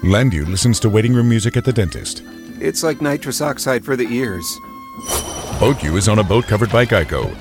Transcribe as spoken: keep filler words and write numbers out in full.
Landu listens to waiting room music at the dentist. It's like nitrous oxide for the ears. BoatU is on a boat covered by Geico.